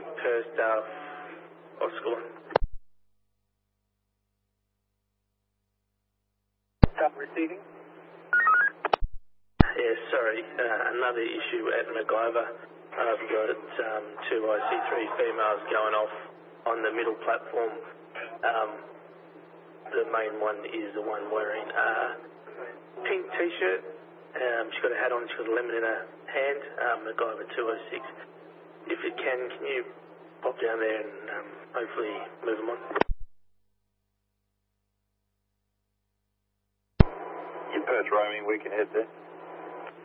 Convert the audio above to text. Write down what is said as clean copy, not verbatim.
per staff, Oscar 1. Stop receiving. Yeah, sorry, another issue at MacGyver. I've got 2 IC3 females going off on the middle platform. The main one is the one wearing a pink t-shirt. She's got a hat on, she's got a lemon in her hand, MacGyver 206. If you can you pop down there and hopefully move them on? In Perth roaming, we can head there.